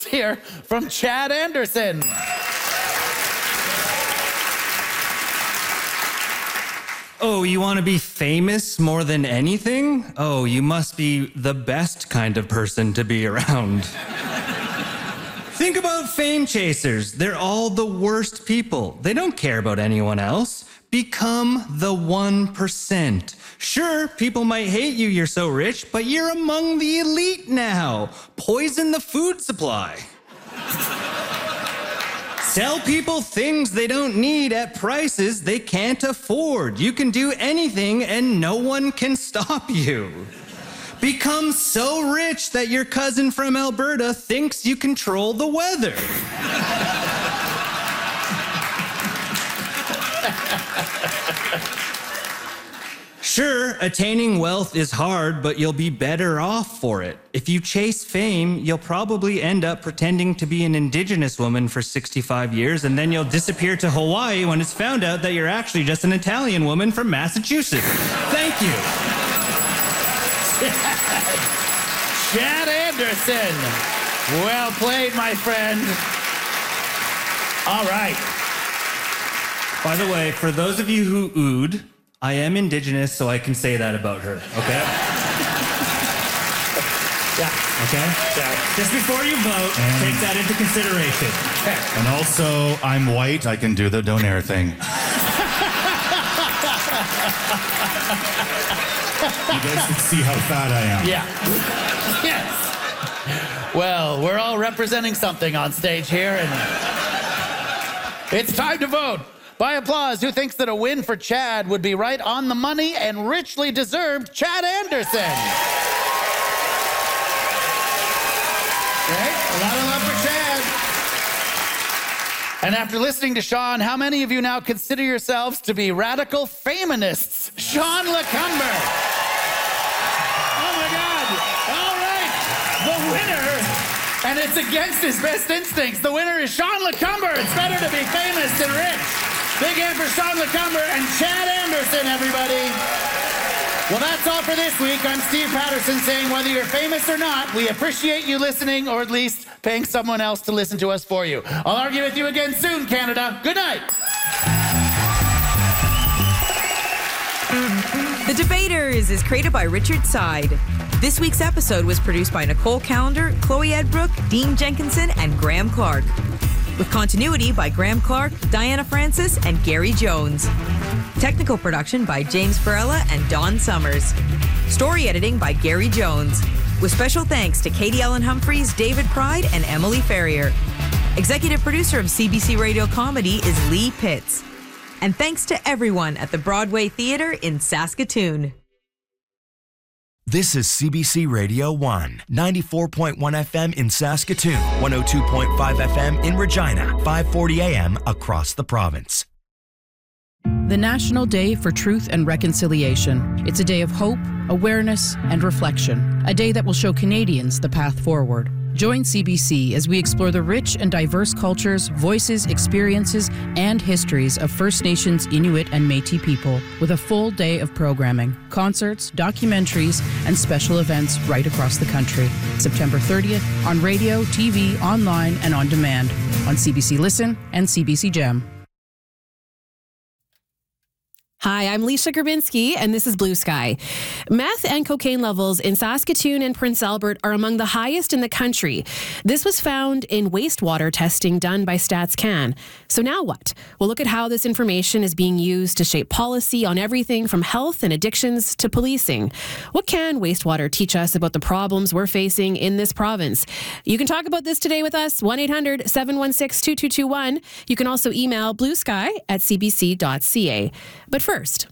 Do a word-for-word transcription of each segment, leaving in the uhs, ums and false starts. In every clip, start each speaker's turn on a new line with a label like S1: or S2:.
S1: Here from Chad Anderson.
S2: Oh, you want to be famous more than anything? Oh, you must be the best kind of person to be around. Think about fame chasers. They're all the worst people. They don't care about anyone else. Become the one percent. Sure, people might hate you, you're so rich, but you're among the elite now. Poison the food supply. Sell people things they don't need at prices they can't afford. You can do anything and no one can stop you. Become so rich that your cousin from Alberta thinks you control the weather. Sure, attaining wealth is hard, but you'll be better off for it. If you chase fame, you'll probably end up pretending to be an Indigenous woman for sixty-five years, and then you'll disappear to Hawaii when it's found out that you're actually just an Italian woman from Massachusetts. Thank you.
S1: Chad Anderson. Well played, my friend. All right.
S2: By the way, for those of you who oohed, I am Indigenous, so I can say that about her, okay?
S1: Yeah.
S2: Okay?
S1: Yeah.
S2: Just before you vote,
S3: And-
S2: take that into consideration.
S3: And also, I'm white. I can do the donaire thing. You guys can see how fat I am.
S1: Yeah. Yes. Well, we're all representing something on stage here, and it's time to vote. By applause, who thinks that a win for Chad would be right on the money and richly deserved Chad Anderson? Okay, a lot of love for Chad. And after listening to Sean, how many of you now consider yourselves to be radical feminists? Sean LeCumber. Oh my God. All right. The winner, and it's against his best instincts, the winner is Sean LeCumber. It's better to be famous than rich. Big hand for Sean LeCumber and Chad Anderson, everybody. Well, that's all for this week. I'm Steve Patterson saying whether you're famous or not, we appreciate you listening, or at least paying someone else to listen to us for you. I'll argue with you again soon, Canada. Good night.
S4: The Debaters is created by Richard Side. This week's episode was produced by Nicole Callender, Chloe Edbrook, Dean Jenkinson, and Graham Clark. With continuity by Graham Clark, Diana Francis, and Gary Jones. Technical production by James Barella and Don Summers. Story editing by Gary Jones. With special thanks to Katie Ellen Humphreys, David Pride, and Emily Ferrier. Executive producer of C B C Radio Comedy is Lee Pitts. And thanks to everyone at the Broadway Theatre in Saskatoon.
S5: This is C B C Radio one, ninety-four point one F M in Saskatoon, one oh two point five F M in Regina, five forty A M across the province.
S6: The National Day for Truth and Reconciliation. It's a day of hope, awareness, and reflection. A day that will show Canadians the path forward. Join C B C as we explore the rich and diverse cultures, voices, experiences, and histories of First Nations, Inuit, and Métis people with a full day of programming, concerts, documentaries, and special events right across the country. September thirtieth on radio, T V, online, and on demand on C B C Listen and C B C Gem.
S7: Hi, I'm Lisa Grabinski, and this is Blue Sky. Meth and cocaine levels in Saskatoon and Prince Albert are among the highest in the country. This was found in wastewater testing done by StatsCan. So now what? We'll look at how this information is being used to shape policy on everything from health and addictions to policing. What can wastewater teach us about the problems we're facing in this province? You can talk about this today with us, one eight hundred seven one six two two two one. You can also email bluesky at c b c dot c a. But first,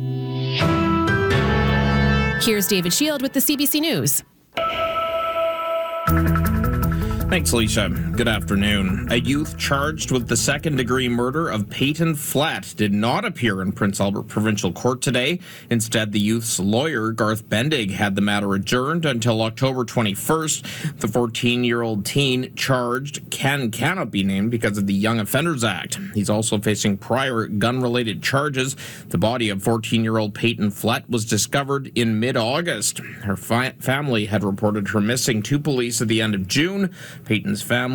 S7: here's David Shield with the C B C News.
S8: Thanks, Alicia. Good afternoon. A youth charged with the second-degree murder of Peyton Flett did not appear in Prince Albert Provincial Court today. Instead, the youth's lawyer, Garth Bendig, had the matter adjourned until October twenty-first. The fourteen-year-old teen charged can cannot be named because of the Young Offenders Act. He's also facing prior gun-related charges. The body of fourteen-year-old Peyton Flett was discovered in mid-August. Her fi- family had reported her missing to police at the end of June. Peyton's family